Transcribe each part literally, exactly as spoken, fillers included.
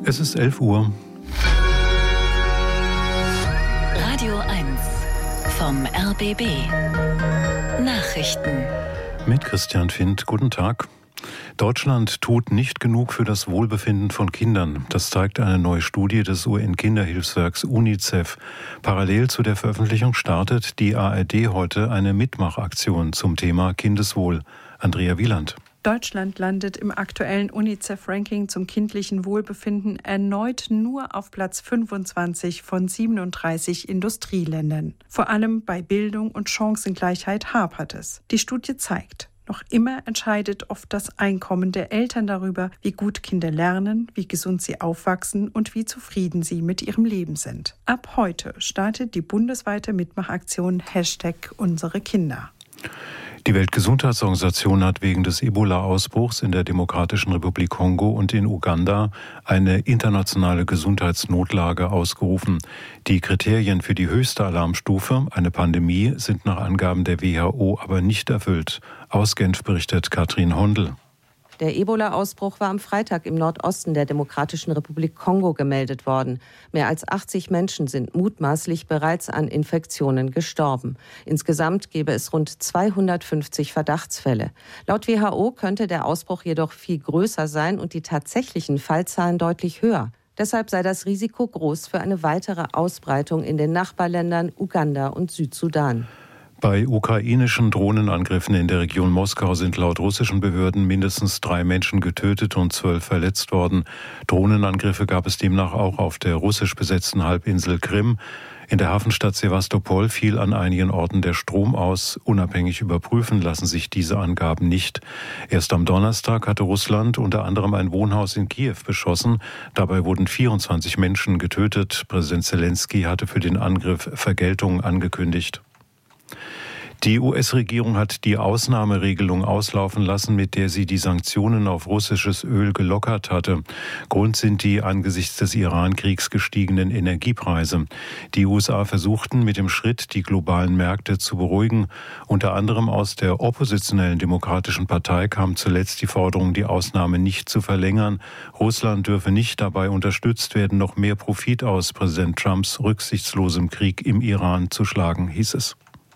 Es ist elf Uhr. Radio eins vom R B B. Nachrichten. Mit Christian Findt. Guten Tag. Deutschland tut nicht genug für das Wohlbefinden von Kindern. Das zeigt eine neue Studie des U N-Kinderhilfswerks UNICEF. Parallel zu der Veröffentlichung startet die A R D heute eine Mitmachaktion zum Thema Kindeswohl. Andrea Wieland. Deutschland landet im aktuellen UNICEF-Ranking zum kindlichen Wohlbefinden erneut nur auf Platz fünfundzwanzig von siebenunddreißig Industrieländern. Vor allem bei Bildung und Chancengleichheit hapert es. Die Studie zeigt, noch immer entscheidet oft das Einkommen der Eltern darüber, wie gut Kinder lernen, wie gesund sie aufwachsen und wie zufrieden sie mit ihrem Leben sind. Ab heute startet die bundesweite Mitmachaktion Hashtag Unsere Kinder. Die Weltgesundheitsorganisation hat wegen des Ebola-Ausbruchs in der Demokratischen Republik Kongo und in Uganda eine internationale Gesundheitsnotlage ausgerufen. Die Kriterien für die höchste Alarmstufe, eine Pandemie, sind nach Angaben der W H O aber nicht erfüllt. Aus Genf berichtet Katrin Hondel. Der Ebola-Ausbruch war am Freitag im Nordosten der Demokratischen Republik Kongo gemeldet worden. Mehr als achtzig Menschen sind mutmaßlich bereits an Infektionen gestorben. Insgesamt gäbe es rund zweihundertfünfzig Verdachtsfälle. Laut W H O könnte der Ausbruch jedoch viel größer sein und die tatsächlichen Fallzahlen deutlich höher. Deshalb sei das Risiko groß für eine weitere Ausbreitung in den Nachbarländern Uganda und Südsudan. Bei ukrainischen Drohnenangriffen in der Region Moskau sind laut russischen Behörden mindestens drei Menschen getötet und zwölf verletzt worden. Drohnenangriffe gab es demnach auch auf der russisch besetzten Halbinsel Krim. In der Hafenstadt Sewastopol fiel an einigen Orten der Strom aus. Unabhängig überprüfen lassen sich diese Angaben nicht. Erst am Donnerstag hatte Russland unter anderem ein Wohnhaus in Kiew beschossen. Dabei wurden vierundzwanzig Menschen getötet. Präsident Zelensky hatte für den Angriff Vergeltung angekündigt. Die U S-Regierung hat die Ausnahmeregelung auslaufen lassen, mit der sie die Sanktionen auf russisches Öl gelockert hatte. Grund sind die angesichts des Iran-Kriegs gestiegenen Energiepreise. Die U S A versuchten mit dem Schritt, die globalen Märkte zu beruhigen. Unter anderem aus der oppositionellen Demokratischen Partei kam zuletzt die Forderung, die Ausnahme nicht zu verlängern. Russland dürfe nicht dabei unterstützt werden, noch mehr Profit aus Präsident Trumps rücksichtslosem Krieg im Iran zu schlagen, hieß es.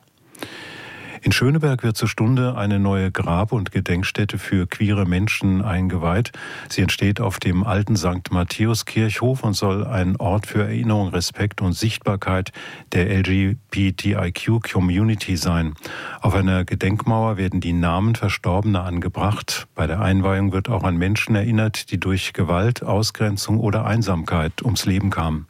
In Schöneberg wird zur Stunde eine neue Grab- und Gedenkstätte für queere Menschen eingeweiht. Sie entsteht auf dem alten Sankt Matthäus-Kirchhof und soll ein Ort für Erinnerung, Respekt und Sichtbarkeit der L G B T I Q-Community sein. Auf einer Gedenkmauer werden die Namen Verstorbener angebracht. Bei der Einweihung wird auch an Menschen erinnert, die durch Gewalt, Ausgrenzung oder Einsamkeit ums Leben kamen.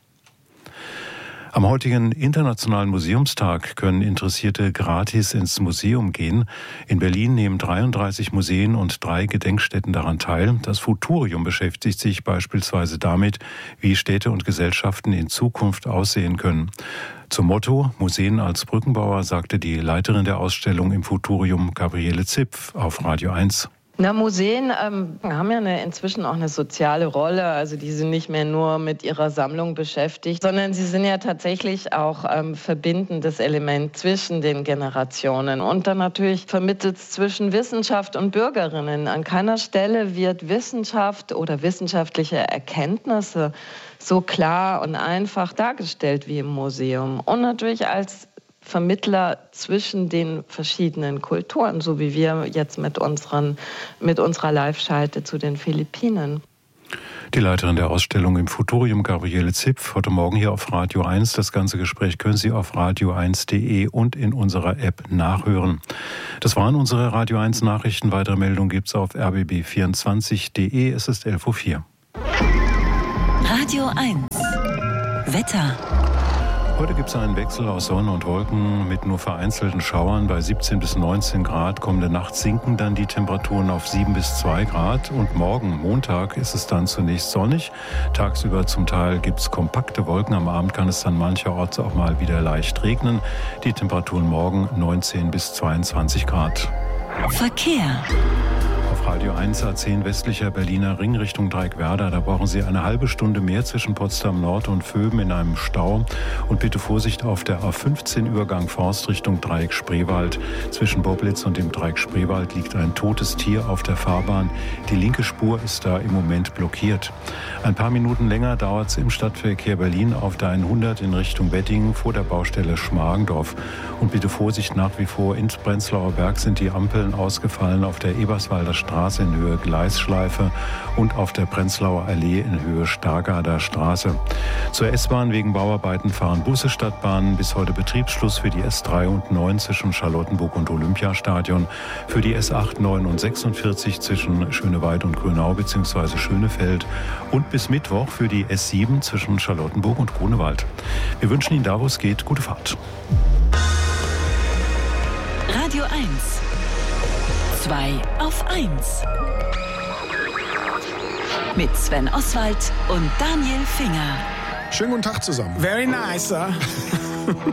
Am heutigen Internationalen Museumstag können Interessierte gratis ins Museum gehen. In Berlin nehmen dreiunddreißig Museen und drei Gedenkstätten daran teil. Das Futurium beschäftigt sich beispielsweise damit, wie Städte und Gesellschaften in Zukunft aussehen können. Zum Motto Museen als Brückenbauer sagte die Leiterin der Ausstellung im Futurium, Gabriele Zipf, auf Radio eins. Na, Museen ähm, haben ja eine, inzwischen auch eine soziale Rolle. Also die sind nicht mehr nur mit ihrer Sammlung beschäftigt, sondern sie sind ja tatsächlich auch ähm, verbindendes Element zwischen den Generationen. Und dann natürlich vermittelt es zwischen Wissenschaft und Bürgerinnen. An keiner Stelle wird Wissenschaft oder wissenschaftliche Erkenntnisse so klar und einfach dargestellt wie im Museum. Und natürlich als Vermittler zwischen den verschiedenen Kulturen, so wie wir jetzt mit, unseren, mit unserer Live-Schalte zu den Philippinen. Die Leiterin der Ausstellung im Futurium, Gabriele Zipf, heute Morgen hier auf Radio eins. Das ganze Gespräch können Sie auf radio eins punkt de und in unserer App nachhören. Das waren unsere Radio eins Nachrichten. Weitere Meldungen gibt es auf r b b vierundzwanzig punkt de. Es ist elf Uhr vier. Radio eins. Wetter. Heute gibt es einen Wechsel aus Sonne und Wolken mit nur vereinzelten Schauern bei siebzehn bis neunzehn Grad. Kommende Nacht sinken dann die Temperaturen auf sieben bis zwei Grad. Und morgen, Montag, ist es dann zunächst sonnig. Tagsüber zum Teil gibt es kompakte Wolken. Am Abend kann es dann mancherorts auch mal wieder leicht regnen. Die Temperaturen morgen neunzehn bis zweiundzwanzig Grad. Verkehr. Auf Radio eins A zehn westlicher Berliner Ring Richtung Dreieckwerder. Da brauchen Sie eine halbe Stunde mehr zwischen Potsdam Nord und Vöben in einem Stau. Und bitte Vorsicht auf der A fünfzehn Übergang Forst Richtung Dreieck Spreewald. Zwischen Boblitz und dem Dreieck Spreewald liegt ein totes Tier auf der Fahrbahn. Die linke Spur ist da im Moment blockiert. Ein paar Minuten länger dauert es im Stadtverkehr Berlin auf der hundert in Richtung Weddingen vor der Baustelle Schmargendorf. Und bitte Vorsicht, nach wie vor in Prenzlauer Berg sind die Ampeln ausgefallen auf der Eberswalder Straße in Höhe Gleisschleife und auf der Prenzlauer Allee in Höhe Stargarder Straße. Zur S-Bahn wegen Bauarbeiten fahren Busse, Stadtbahnen. Bis heute Betriebsschluss für die S drei und neun zwischen Charlottenburg und Olympiastadion. Für die S acht, neun und sechsundvierzig zwischen Schöneweid und Grünau bzw. Schönefeld. Und bis Mittwoch für die S sieben zwischen Charlottenburg und Grunewald. Wir wünschen Ihnen da, wo es geht, gute Fahrt. Radio eins. zwei auf eins. Mit Sven Oswald und Daniel Finger. Schönen guten Tag zusammen. Very nice, sir.